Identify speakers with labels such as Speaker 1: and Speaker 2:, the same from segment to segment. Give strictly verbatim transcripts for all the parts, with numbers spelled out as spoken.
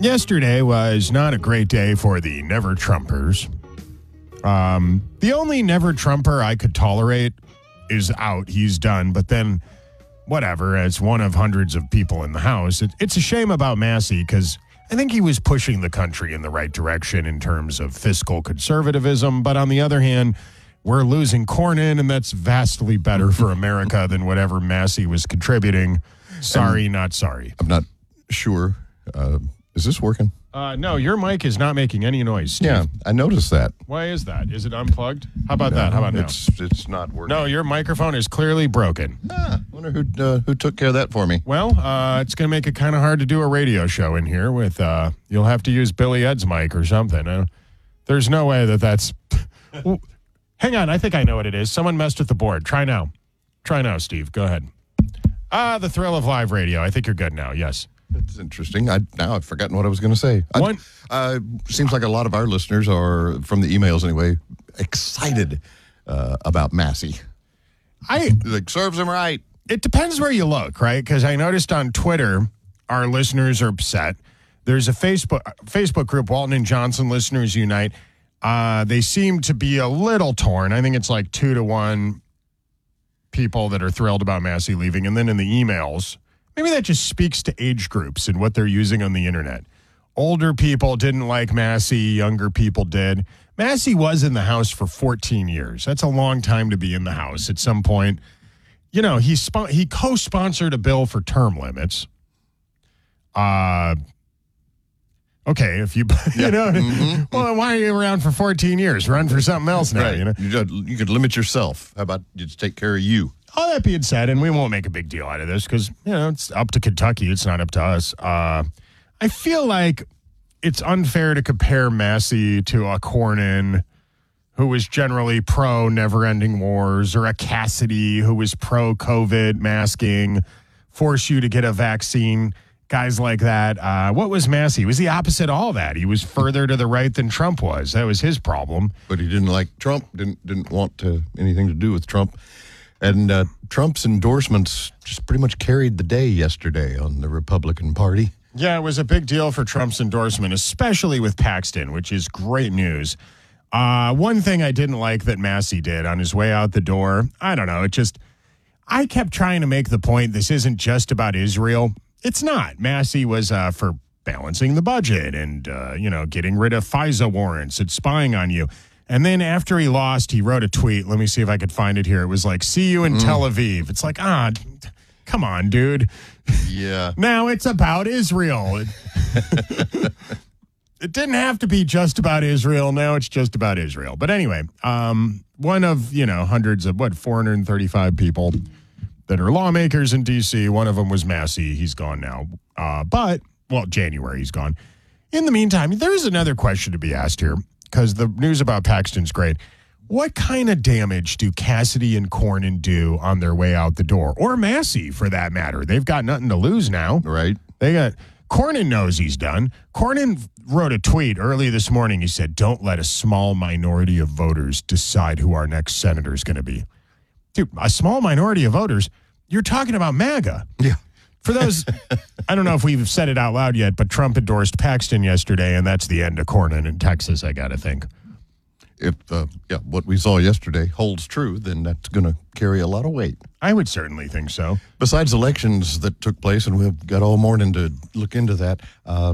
Speaker 1: Yesterday was not a great day for the Never Trumpers. Um, the only Never Trumper I could tolerate is out. He's done. But then, whatever, as one of hundreds of people in the House, it, it's a shame about Massey because I think he was pushing the country in the right direction in terms of fiscal conservatism. But on the other hand, we're losing Cornyn, and that's vastly better for America than whatever Massey was contributing. Sorry, and not sorry.
Speaker 2: I'm not sure. Uh, is this working?
Speaker 1: Uh, no, your mic is not making any noise, Steve.
Speaker 2: Yeah, I noticed that.
Speaker 1: Why is that? Is it unplugged? How about
Speaker 2: No,
Speaker 1: that? How about now?
Speaker 2: It's it's not working.
Speaker 1: No, your microphone is clearly broken.
Speaker 2: Ah, wonder who uh, who took care of that for me.
Speaker 1: Well, uh, it's going to make it kind of hard to do a radio show in here with, uh, you'll have to use Billy Ed's mic or something. Uh, there's no way that that's... Well, hang on, I think I know what it is. Someone messed with the board. Try now. Try now, Steve. Go ahead. Ah, the thrill of live radio. I think you're good now, yes.
Speaker 2: That's interesting. I now I've forgotten what I was going to say. I,
Speaker 1: One,
Speaker 2: uh, seems like a lot of our listeners are, from the emails anyway, excited uh, about Massey.
Speaker 1: I
Speaker 2: Like, serves him right.
Speaker 1: It depends where you look, right? Because I noticed on Twitter, our listeners are upset. There's a Facebook Facebook group, Walton and Johnson Listeners Unite. Uh, they seem to be a little torn. I think it's like two to one people that are thrilled about Massey leaving. And then in the emails, maybe that just speaks to age groups and what they're using on the internet. Older people didn't like Massey. Younger people did. Massey was in the House for fourteen years. That's a long time to be in the House. At some point, you know, he spo- he co-sponsored a bill for term limits. Uh, okay, if you, you know,
Speaker 2: Mm-hmm.
Speaker 1: well, then why are you around for fourteen years? Run for something else now,
Speaker 2: Right.
Speaker 1: you know?
Speaker 2: You, just- you could limit yourself. How about you just take care of you?
Speaker 1: All that being said, and we won't make a big deal out of this because, you know, it's up to Kentucky. It's not up to us. Uh, I feel like it's unfair to compare Massey to a Cornyn who was generally pro never-ending wars, or a Cassidy who was pro-COVID masking, force you to get a vaccine, guys like that. Uh, what was Massey? He was the opposite of all that. He was further to the right than Trump was. That was his problem.
Speaker 2: But he didn't like Trump, didn't didn't want to anything to do with Trump. And uh, Trump's endorsements just pretty much carried the day yesterday on the Republican Party.
Speaker 1: Yeah, it was a big deal for Trump's endorsement, especially with Paxton, which is great news. Uh, one thing I didn't like that Massey did on his way out the door, I don't know, it just, I kept trying to make the point this isn't just about Israel. It's not. Massey was uh, for balancing the budget and, uh, you know, getting rid of FISA warrants and spying on you. And then after he lost, he wrote a tweet. Let me see if I could find it here. It was like, see you in mm. Tel Aviv. It's like, ah, come on, dude.
Speaker 2: Yeah.
Speaker 1: Now it's about Israel. It, it didn't have to be just about Israel. Now it's just about Israel. But anyway, um, one of, you know, hundreds of, what, four hundred thirty-five people that are lawmakers in D C. One of them was Massey. He's gone now. Uh, but, well, January he's gone. In the meantime, there is another question to be asked here, because the news about Paxton's great. What kind of damage do Cassidy and Cornyn do on their way out the door? Or Massey, for that matter. They've got nothing to lose now.
Speaker 2: Right.
Speaker 1: They got Cornyn knows he's done. Cornyn wrote a tweet early this morning. He said, don't let a small minority of voters decide who our next senator is going to be. Dude, a small minority of voters? You're talking about MAGA.
Speaker 2: Yeah.
Speaker 1: For those, I don't know if we've said it out loud yet, but Trump endorsed Paxton yesterday, and that's the end of Cornyn in Texas, I got to think.
Speaker 2: If uh, yeah, what we saw yesterday holds true, then that's going to carry a lot of weight.
Speaker 1: I would certainly think so.
Speaker 2: Besides elections that took place, and we've got all morning to look into that, uh,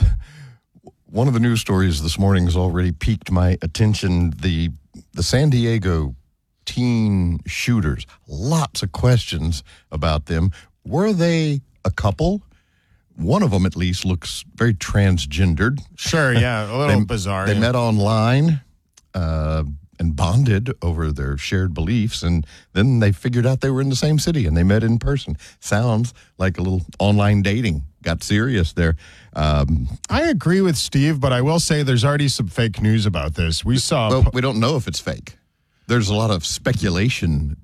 Speaker 2: one of the news stories this morning has already piqued my attention. The the San Diego teen shooters, lots of questions about them. Were they a couple? One of them, at least, looks very transgendered.
Speaker 1: Sure, yeah, a little
Speaker 2: they,
Speaker 1: bizarre.
Speaker 2: They
Speaker 1: yeah.
Speaker 2: met online uh, and bonded over their shared beliefs, and then they figured out they were in the same city, and they met in person. Sounds like a little online dating. Got serious there. Um,
Speaker 1: I agree with Steve, but I will say there's already some fake news about this. We saw...
Speaker 2: Well, we don't know if it's fake. There's a lot of speculation